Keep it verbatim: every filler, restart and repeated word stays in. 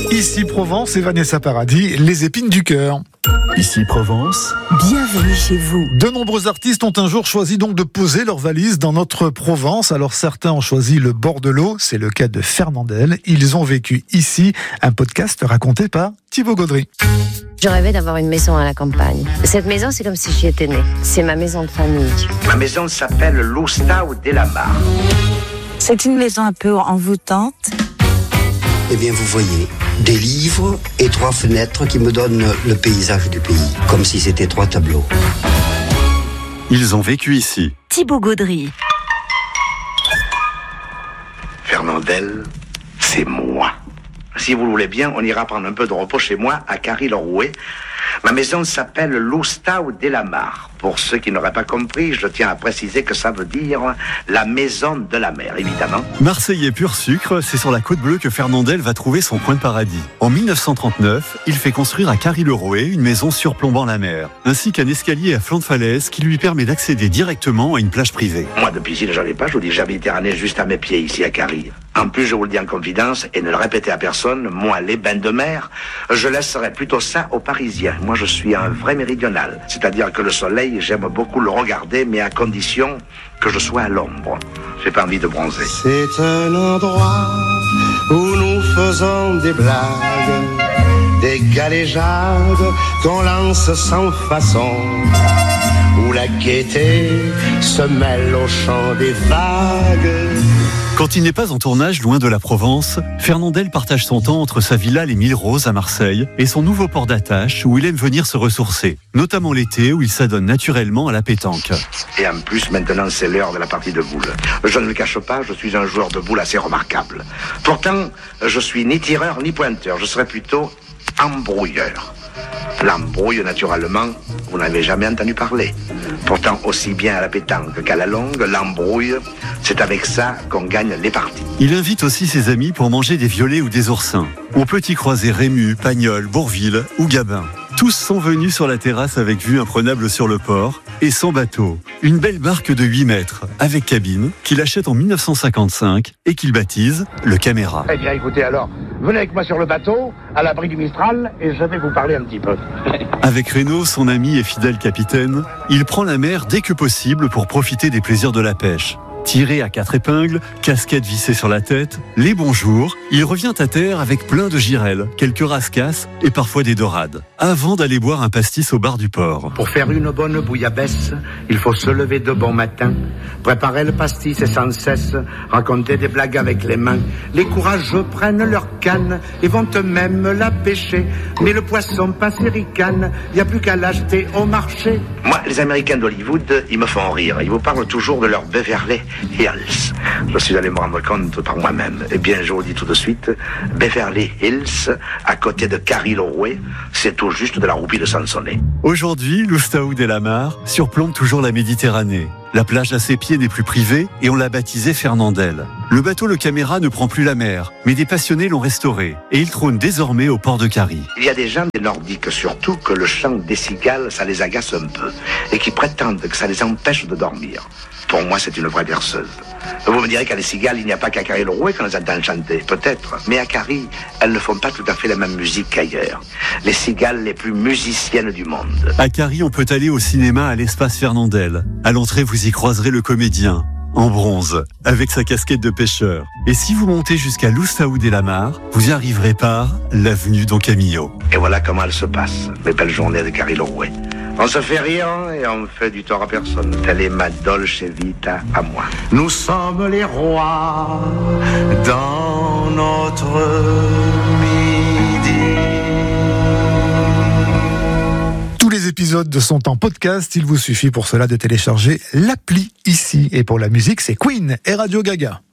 Ici Provence et Vanessa Paradis, les épines du cœur. Ici Provence. Bienvenue chez vous. De nombreux artistes ont un jour choisi donc de poser leurs valises dans notre Provence. Alors certains ont choisi le bord de l'eau, c'est le cas de Fernandel. Ils ont vécu ici, un podcast raconté par Thibaut Gaudry. Je rêvais d'avoir une maison à la campagne. Cette maison, c'est comme si j'y étais née. C'est ma maison de famille. Ma maison s'appelle Lustau della Mar. C'est une maison un peu envoûtante. Eh bien, vous voyez, des livres et trois fenêtres qui me donnent le paysage du pays, comme si c'était trois tableaux. Ils ont vécu ici. Thibaut Gaudry. Fernandel, c'est moi. Si vous le voulez bien, on ira prendre un peu de repos chez moi à Carry-le-Rouet. Ma maison s'appelle Lustau della Mar. Pour ceux qui n'auraient pas compris, je tiens à préciser que ça veut dire la maison de la mer, évidemment. Marseillais pur sucre, c'est sur la Côte Bleue que Fernandel va trouver son coin de paradis. En dix-neuf cent trente-neuf, il fait construire à Carry-le-Rouet une maison surplombant la mer, ainsi qu'un escalier à flanc de falaise qui lui permet d'accéder directement à une plage privée. Moi, de piscine, j'en ai pas, je vous dis, j'ai la Méditerranée juste à mes pieds ici à Carry. En plus, je vous le dis en confidence, et ne le répétez à personne, moi, les bains de mer, je laisserais plutôt ça aux Parisiens. Moi, je suis un vrai méridional. C'est-à-dire que le soleil, j'aime beaucoup le regarder, mais à condition que je sois à l'ombre. J'ai pas envie de bronzer. C'est un endroit où nous faisons des blagues, des galéjades qu'on lance sans façon, où la gaieté se mêle au chant des vagues. Quand il n'est pas en tournage loin de la Provence, Fernandel partage son temps entre sa villa Les Mille Roses à Marseille et son nouveau port d'attache où il aime venir se ressourcer, notamment l'été où il s'adonne naturellement à la pétanque. Et en plus, maintenant, c'est l'heure de la partie de boules. Je ne le cache pas, je suis un joueur de boules assez remarquable. Pourtant, je suis ni tireur ni pointeur, je serais plutôt embrouilleur. L'embrouille, naturellement, vous n'avez jamais entendu parler. Pourtant, aussi bien à la pétanque qu'à la longue, l'embrouille, c'est avec ça qu'on gagne les parties. Il invite aussi ses amis pour manger des violets ou des oursins. On peut y croiser Rému, Pagnol, Bourville ou Gabin. Tous sont venus sur la terrasse avec vue imprenable sur le port et son bateau. Une belle barque de huit mètres avec cabine qu'il achète en dix-neuf cent cinquante-cinq et qu'il baptise le Caméra. Eh bien, écoutez alors, venez avec moi sur le bateau, à l'abri du Mistral, et je vais vous parler un petit peu. Avec Reynaud, son ami et fidèle capitaine, il prend la mer dès que possible pour profiter des plaisirs de la pêche. Tiré à quatre épingles, casquette vissée sur la tête, les bonjours, il revient à terre avec plein de girelles, quelques rascasses et parfois des dorades, avant d'aller boire un pastis au bar du port. Pour faire une bonne bouillabaisse, il faut se lever de bon matin, préparer le pastis et sans cesse raconter des blagues avec les mains. Les courageux prennent leur canne et vont eux-mêmes la pêcher, mais le poisson passe et ricane, il n'y a plus qu'à l'acheter au marché. Moi, les Américains d'Hollywood, ils me font rire. Ils vous parlent toujours de leur Beverly Hills. Je suis allé me rendre compte par moi-même. Eh bien, je vous le dis tout de suite, Beverly Hills, à côté de Carry-le-Rouet, c'est tout juste de la roupie de Sansonnet. Aujourd'hui, Lustau della Mar surplombe toujours la Méditerranée. La plage à ses pieds n'est plus privée et on l'a baptisée Fernandel. Le bateau Le Caméra ne prend plus la mer, mais des passionnés l'ont restauré et il trône désormais au port de Carry. Il y a des gens des Nordiques surtout que le chant des cigales, ça les agace un peu et qui prétendent que ça les empêche de dormir. Pour moi, c'est une vraie berceuse. Vous me direz qu'à les cigales, il n'y a pas qu'à Carry-le-Rouet qu'on les entend chanter, peut-être. Mais à Carry, elles ne font pas tout à fait la même musique qu'ailleurs. Les cigales les plus musiciennes du monde. À Carry, on peut aller au cinéma à l'espace Fernandel. À l'entrée, vous y croiserez le comédien, en bronze, avec sa casquette de pêcheur. Et si vous montez jusqu'à Lustau della Mar, vous y arriverez par l'avenue Don Camillo. Et voilà comment elle se passe, les belles journées de Carry-le-Rouet. On se fait rire et on fait du tort à personne. Telle est ma dolce vita à moi. Nous sommes les rois dans notre midi. Tous les épisodes sont en podcast. Il vous suffit pour cela de télécharger l'appli ici. Et pour la musique, c'est Queen et Radio Gaga.